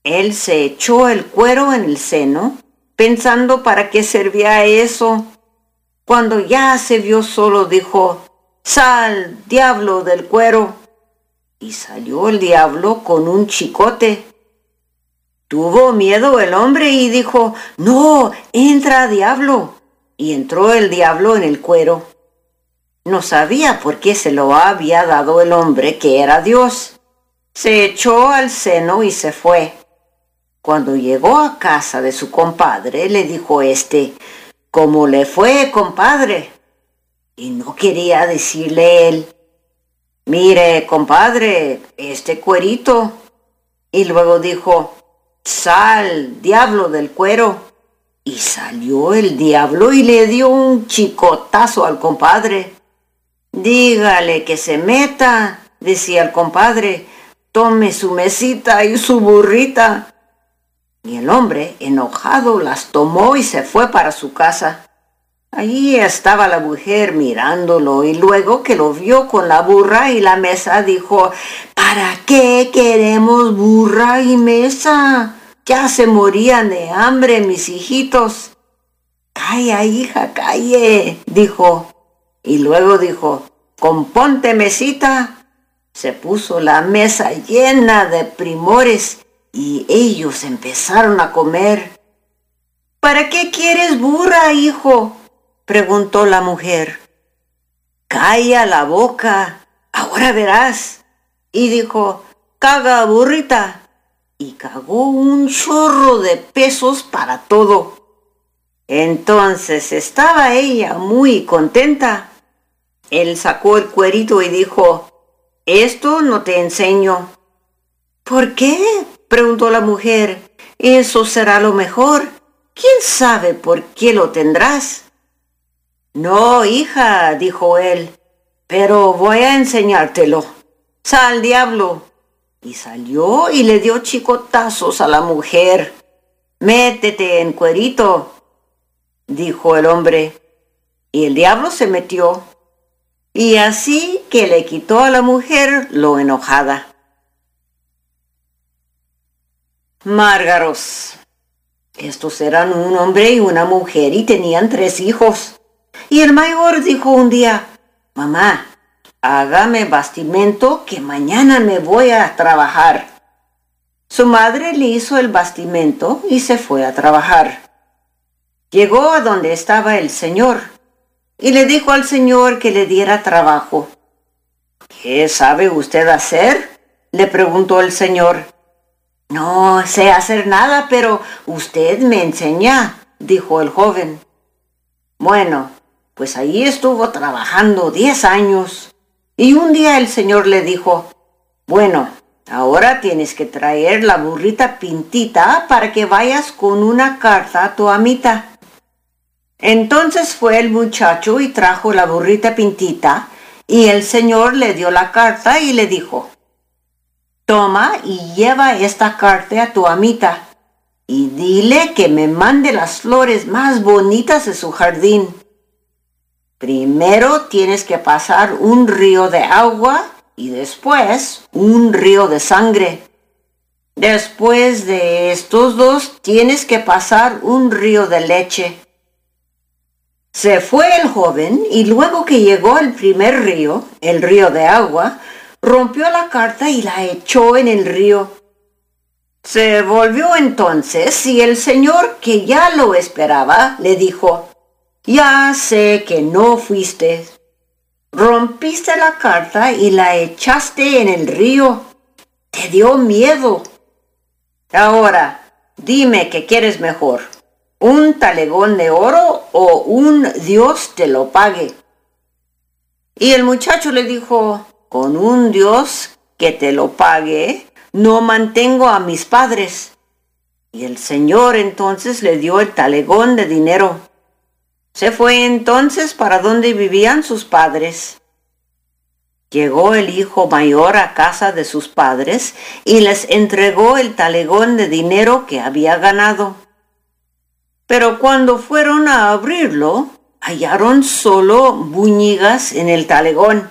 Él se echó el cuero en el seno, pensando para qué servía eso. Cuando ya se vio solo, dijo: «Sal, diablo del cuero». Y salió el diablo con un chicote. Tuvo miedo el hombre y dijo: «No, entra, diablo». Y entró el diablo en el cuero. No sabía por qué se lo había dado el hombre, que era Dios. Se echó al seno y se fue. Cuando llegó a casa de su compadre, le dijo éste: «¿Cómo le fue, compadre?». Y no quería decirle él: «Mire, compadre, este cuerito». Y luego dijo: «Sal, diablo del cuero». Y salió el diablo y le dio un chicotazo al compadre. «Dígale que se meta», decía el compadre, «tome su mesita y su burrita». Y el hombre, enojado, las tomó y se fue para su casa. Allí estaba la mujer mirándolo, y luego que lo vio con la burra y la mesa, dijo: «¿Para qué queremos burra y mesa? Ya se morían de hambre mis hijitos». «Calla, hija, calle», dijo. Y luego dijo: «Componte, mesita». Se puso la mesa llena de primores y ellos empezaron a comer. «¿Para qué quieres burra, hijo?», preguntó la mujer. «Calla la boca, ahora verás». Y dijo: «Caga, burrita». Y cagó un chorro de pesos para todo. Entonces estaba ella muy contenta. Él sacó el cuerito y dijo: «Esto no te enseño». «¿Por qué?», preguntó la mujer. «Eso será lo mejor. ¿Quién sabe por qué lo tendrás?». «No, hija», dijo él, «pero voy a enseñártelo. Sal, diablo». Y salió y le dio chicotazos a la mujer. «Métete en cuerito», dijo el hombre. Y el diablo se metió. Y así que le quitó a la mujer lo enojada. Márgaros. Estos eran un hombre y una mujer y tenían 3 hijos. Y el mayor dijo un día: «Mamá, hágame bastimento que mañana me voy a trabajar». Su madre le hizo el bastimento y se fue a trabajar. Llegó a donde estaba el señor y le dijo al señor que le diera trabajo. «¿Qué sabe usted hacer?», le preguntó el señor. «No sé hacer nada, pero usted me enseña», dijo el joven. Bueno, pues ahí estuvo trabajando 10 años. Y un día el señor le dijo: «Bueno, ahora tienes que traer la burrita Pintita para que vayas con una carta a tu amita». Entonces fue el muchacho y trajo la burrita Pintita, y el señor le dio la carta y le dijo: «Toma y lleva esta carta a tu amita, y dile que me mande las flores más bonitas de su jardín. Primero tienes que pasar un río de agua y después un río de sangre. Después de estos 2 tienes que pasar un río de leche». Se fue el joven y luego que llegó al primer río, el río de agua, rompió la carta y la echó en el río. Se volvió entonces y el señor, que ya lo esperaba, le dijo: «Ya sé que no fuiste. Rompiste la carta y la echaste en el río. Te dio miedo. Ahora, dime qué quieres mejor, ¿un talegón de oro o un Dios te lo pague?». Y el muchacho le dijo: «Con un Dios que te lo pague, no mantengo a mis padres». Y el señor entonces le dio el talegón de dinero. Se fue entonces para donde vivían sus padres. Llegó el hijo mayor a casa de sus padres y les entregó el talegón de dinero que había ganado. Pero cuando fueron a abrirlo, hallaron solo buñigas en el talegón.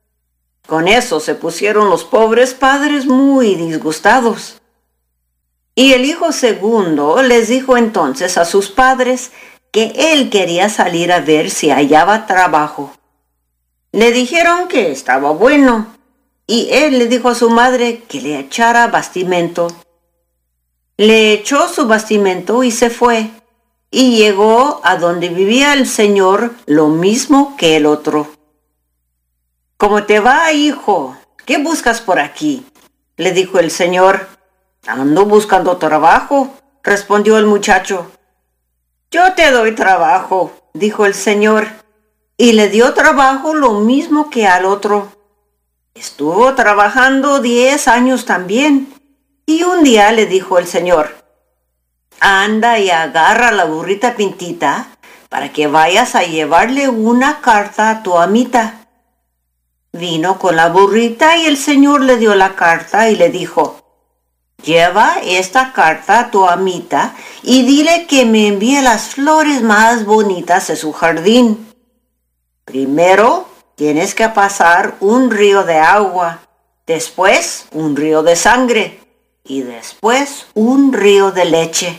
Con eso se pusieron los pobres padres muy disgustados. Y el hijo segundo les dijo entonces a sus padres que él quería salir a ver si hallaba trabajo. Le dijeron que estaba bueno, y él le dijo a su madre que le echara bastimento. Le echó su bastimento y se fue, y llegó a donde vivía el señor lo mismo que el otro. ¿Cómo te va, hijo? ¿Qué buscas por aquí?, le dijo el señor. Ando buscando trabajo, respondió el muchacho. Yo te doy trabajo, dijo el señor, y le dio trabajo lo mismo que al otro. Estuvo trabajando 10 años también, y un día le dijo el señor: anda y agarra la burrita Pintita para que vayas a llevarle una carta a tu amita. Vino con la burrita y el señor le dio la carta y le dijo: lleva esta carta a tu amita y dile que me envíe las flores más bonitas de su jardín. Primero tienes que pasar un río de agua, después un río de sangre y después un río de leche.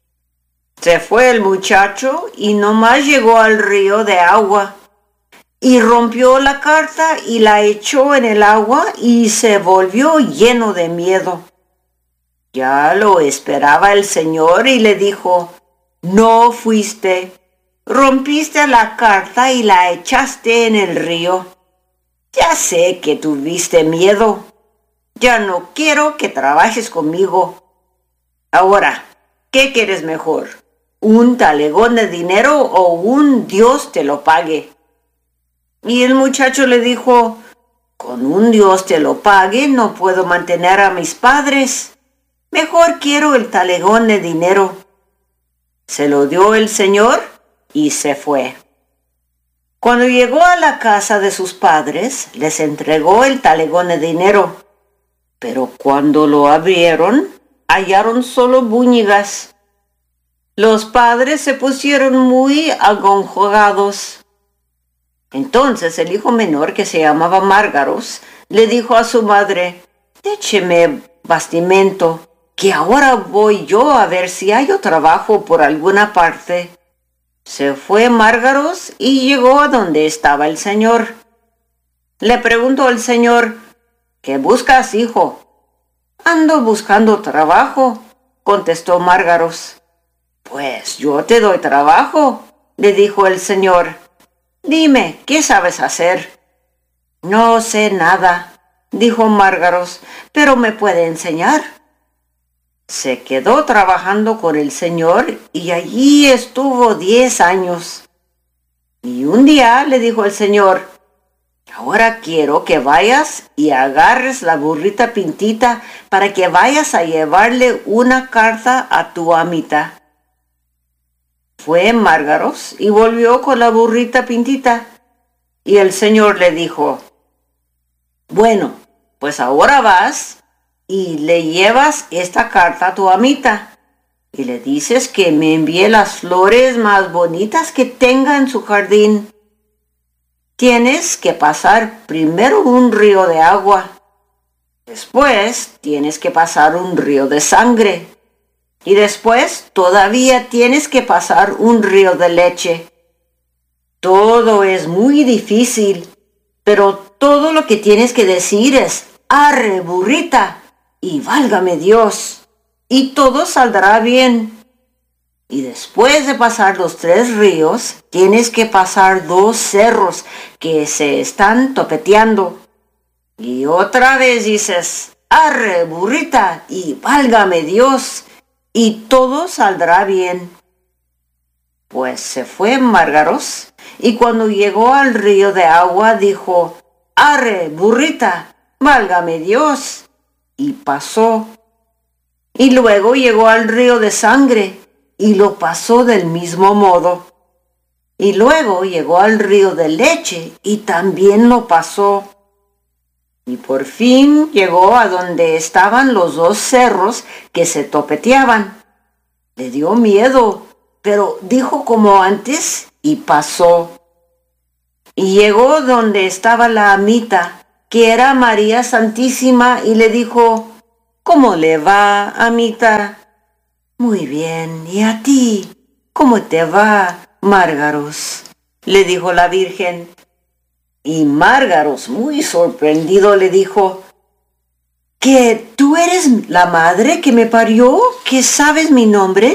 Se fue el muchacho y nomás llegó al río de agua y rompió la carta y la echó en el agua y se volvió lleno de miedo. Ya lo esperaba el señor y le dijo: no fuiste, rompiste la carta y la echaste en el río. Ya sé que tuviste miedo. Ya no quiero que trabajes conmigo. Ahora, ¿qué quieres mejor? ¿Un talegón de dinero o un Dios te lo pague? Y el muchacho le dijo: con un Dios te lo pague no puedo mantener a mis padres. Mejor quiero el talegón de dinero. Se lo dio el señor y se fue. Cuando llegó a la casa de sus padres, les entregó el talegón de dinero. Pero cuando lo abrieron, hallaron solo buñigas. Los padres se pusieron muy agonjogados. Entonces el hijo menor, que se llamaba Márgaros, le dijo a su madre: écheme bastimento, que ahora voy yo a ver si hallo trabajo por alguna parte. Se fue Márgaros y llegó a donde estaba el señor. Le preguntó el señor: ¿qué buscas, hijo? Ando buscando trabajo, contestó Márgaros. Pues yo te doy trabajo, le dijo el señor. Dime, ¿qué sabes hacer? No sé nada, dijo Márgaros, pero me puede enseñar. Se quedó trabajando con el señor y allí estuvo 10 años. Y un día le dijo el señor: ahora quiero que vayas y agarres la burrita Pintita para que vayas a llevarle una carta a tu amita. Fue Márgaros y volvió con la burrita Pintita. Y el señor le dijo: bueno, pues ahora vas y le llevas esta carta a tu amita y le dices que me envíe las flores más bonitas que tenga en su jardín. Tienes que pasar primero un río de agua, después tienes que pasar un río de sangre y después todavía tienes que pasar un río de leche. Todo es muy difícil, pero todo lo que tienes que decir es: arre, burrita, y válgame Dios, y todo saldrá bien. Y después de pasar los 3 ríos, tienes que pasar 2 cerros que se están topeteando. Y otra vez dices: arre, burrita, y válgame Dios, y todo saldrá bien. Pues se fue Márgaros, y cuando llegó al río de agua dijo: arre, burrita, válgame Dios, y pasó. Y luego llegó al río de sangre y lo pasó del mismo modo. Y luego llegó al río de leche y también lo pasó. Y por fin llegó a donde estaban los 2 cerros que se topeteaban. Le dio miedo, pero dijo como antes y pasó. Y llegó donde estaba la amita, que era María Santísima, y le dijo: ¿cómo le va, amita? Muy bien, ¿y a ti? ¿Cómo te va, Márgaros?, le dijo la Virgen. Y Márgaros, muy sorprendido, le dijo: ¿Que tú eres la madre que me parió? ¿Que sabes mi nombre?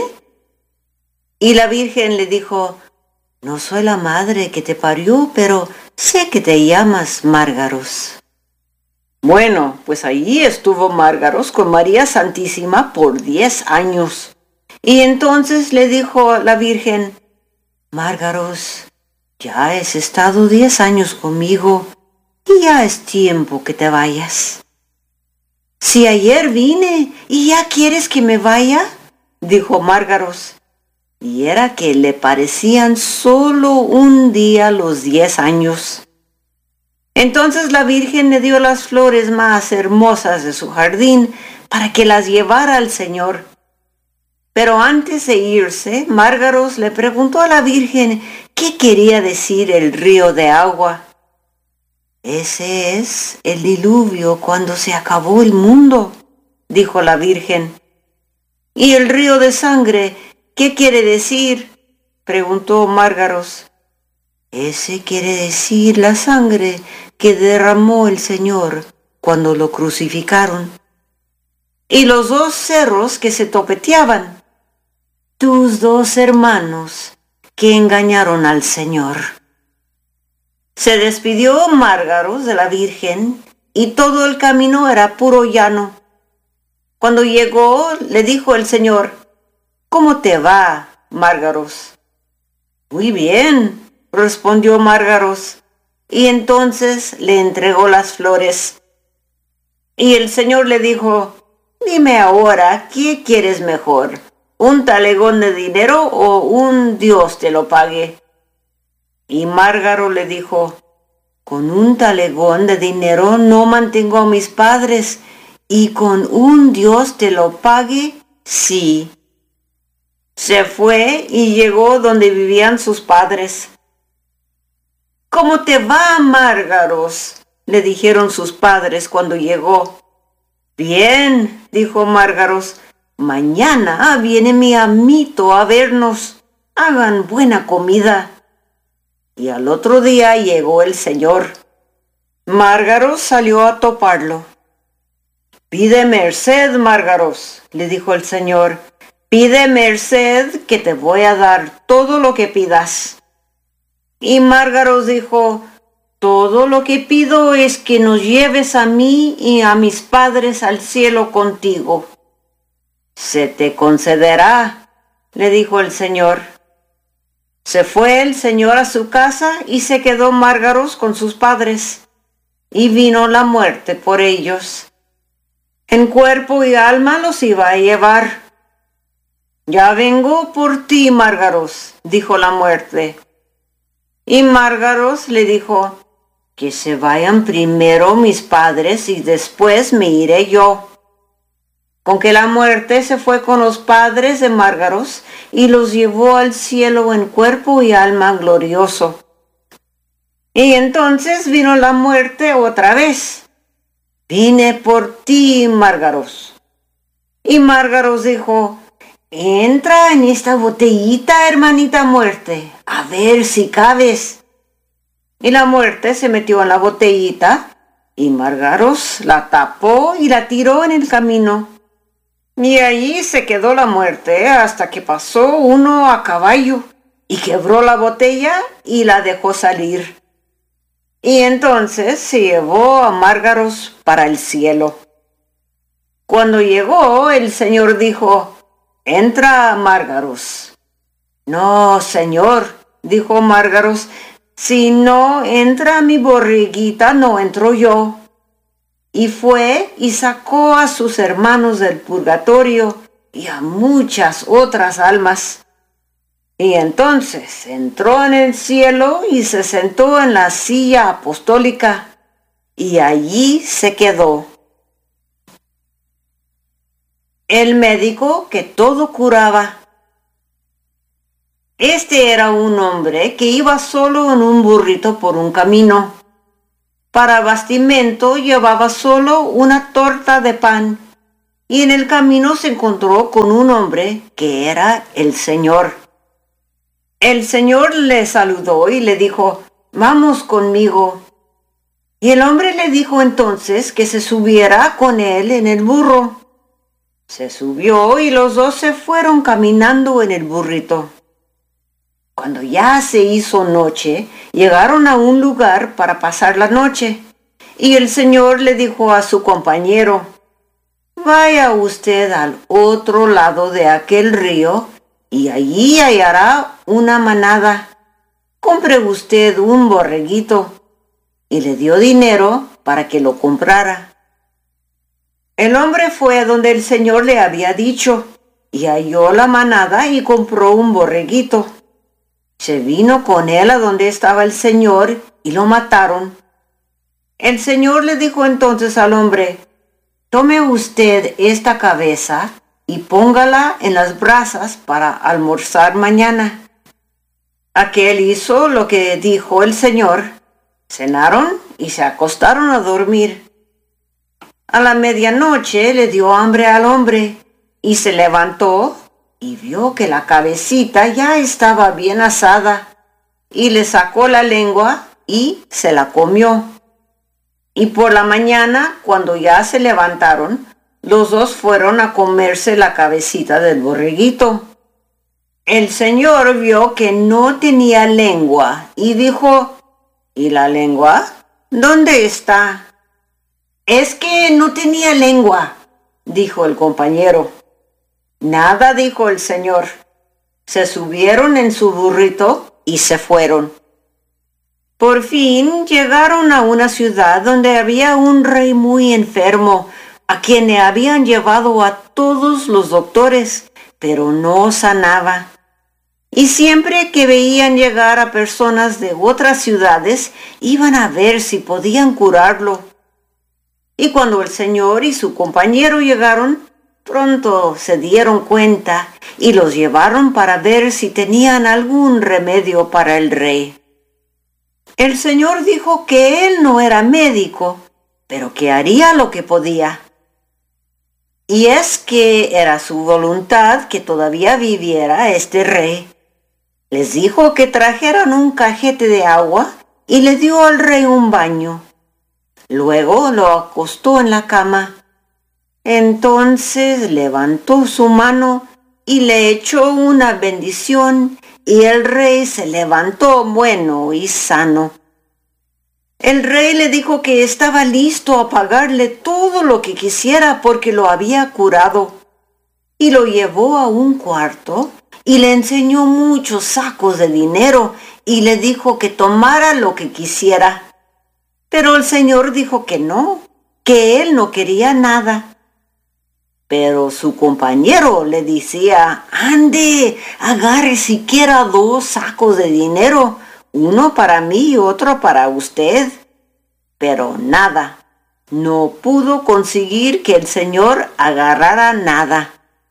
Y la Virgen le dijo: no soy la madre que te parió, pero sé que te llamas Márgaros. Bueno, pues allí estuvo Márgaros con María Santísima por 10 años. Y entonces le dijo la Virgen: Márgaros, ya has estado 10 años conmigo y ya es tiempo que te vayas. Si ayer vine y ya quieres que me vaya, dijo Márgaros. Y era que le parecían solo un día los 10 años. Entonces la Virgen le dio las flores más hermosas de su jardín para que las llevara al Señor. Pero antes de irse, Márgaros le preguntó a la Virgen qué quería decir el río de agua. Ese es el diluvio cuando se acabó el mundo, dijo la Virgen. ¿Y el río de sangre qué quiere decir?, preguntó Márgaros. Ese quiere decir la sangre que derramó el Señor cuando lo crucificaron. Y los 2 cerros que se topeteaban, tus 2 hermanos que engañaron al Señor. Se despidió Márgaros de la Virgen y todo el camino era puro llano. Cuando llegó, le dijo el Señor: ¿Cómo te va, Márgaros? Muy bien, respondió Márgaros, y entonces le entregó las flores. Y el Señor le dijo: dime ahora, ¿qué quieres mejor? ¿Un talegón de dinero o un Dios te lo pague? Y Márgaros le dijo: con un talegón de dinero no mantengo a mis padres, y con un Dios te lo pague, sí. Se fue y llegó donde vivían sus padres. ¿Cómo te va, Márgaros?, le dijeron sus padres cuando llegó. Bien, dijo Márgaros, mañana viene mi amito a vernos. Hagan buena comida. Y al otro día llegó el Señor. Márgaros salió a toparlo. Pide merced, Márgaros, le dijo el Señor. Pide merced que te voy a dar todo lo que pidas. Y Márgaros dijo: todo lo que pido es que nos lleves a mí y a mis padres al cielo contigo. Se te concederá, le dijo el Señor. Se fue el Señor a su casa y se quedó Márgaros con sus padres. Y vino la muerte por ellos. En cuerpo y alma los iba a llevar. Ya vengo por ti, Márgaros, dijo la muerte. Y Márgaros le dijo: que se vayan primero mis padres y después me iré yo. Con que la muerte se fue con los padres de Márgaros y los llevó al cielo en cuerpo y alma glorioso. Y entonces vino la muerte otra vez. Vine por ti, Márgaros. Y Márgaros dijo: entra en esta botellita, hermanita muerte, a ver si cabes. Y la muerte se metió en la botellita y Márgaros la tapó y la tiró en el camino. Y allí se quedó la muerte hasta que pasó uno a caballo y quebró la botella y la dejó salir. Y entonces se llevó a Márgaros para el cielo. Cuando llegó, el Señor dijo: entra, Márgaros. No, Señor, dijo Márgaros, si no entra mi borriguita, no entro yo. Y fue y sacó a sus hermanos del purgatorio y a muchas otras almas. Y entonces entró en el cielo y se sentó en la silla apostólica y allí se quedó. El médico que todo curaba. Este era un hombre que iba solo en un burrito por un camino. Para bastimento llevaba solo una torta de pan y en el camino se encontró con un hombre que era el Señor. El Señor le saludó y le dijo, «Vamos conmigo». Y el hombre le dijo entonces que se subiera con él en el burro. Se subió y los dos se fueron caminando en el burrito. Cuando ya se hizo noche, llegaron a un lugar para pasar la noche. Y el Señor le dijo a su compañero, «Vaya usted al otro lado de aquel río y allí hallará una manada. Compre usted un borreguito». Y le dio dinero para que lo comprara. El hombre fue a donde el Señor le había dicho y halló la manada y compró un borreguito. Se vino con él a donde estaba el Señor y lo mataron. El Señor le dijo entonces al hombre, «Tome usted esta cabeza y póngala en las brasas para almorzar mañana». Aquel hizo lo que dijo el Señor. Cenaron y se acostaron a dormir. A la medianoche le dio hambre al hombre y se levantó y vio que la cabecita ya estaba bien asada y le sacó la lengua y se la comió. Y por la mañana, cuando ya se levantaron, los dos fueron a comerse la cabecita del borreguito. El Señor vio que no tenía lengua y dijo, «¿Y la lengua? ¿Dónde está?» «Es que no tenía lengua», dijo el compañero. «Nada», dijo el Señor. Se subieron en su burrito y se fueron. Por fin llegaron a una ciudad donde había un rey muy enfermo, a quien le habían llevado a todos los doctores, pero no sanaba. Y siempre que veían llegar a personas de otras ciudades, iban a ver si podían curarlo. Y cuando el Señor y su compañero llegaron, pronto se dieron cuenta y los llevaron para ver si tenían algún remedio para el rey. El Señor dijo que él no era médico, pero que haría lo que podía. Y es que era su voluntad que todavía viviera este rey. Les dijo que trajeran un cajete de agua y le dio al rey un baño. Luego lo acostó en la cama. Entonces levantó su mano y le echó una bendición y el rey se levantó bueno y sano. El rey le dijo que estaba listo a pagarle todo lo que quisiera porque lo había curado. Y lo llevó a un cuarto y le enseñó muchos sacos de dinero y le dijo que tomara lo que quisiera. Pero el Señor dijo que no, que él no quería nada. Pero su compañero le decía, «Ande, agarre siquiera 2 sacos de dinero, uno para mí y otro para usted». Pero nada, no pudo conseguir que el Señor agarrara nada.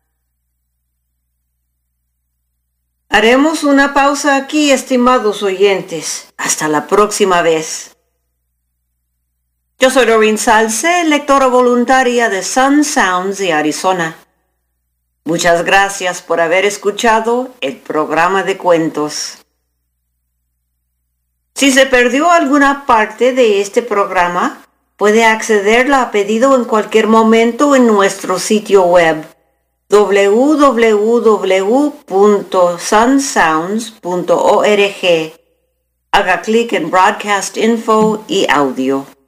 Haremos una pausa aquí, estimados oyentes. Hasta la próxima vez. Yo soy Doreen Salce, lectora voluntaria de Sun Sounds de Arizona. Muchas gracias por haber escuchado el programa de cuentos. Si se perdió alguna parte de este programa, puede accederla a pedido en cualquier momento en nuestro sitio web www.sunsounds.org. Haga clic en Broadcast Info y Audio.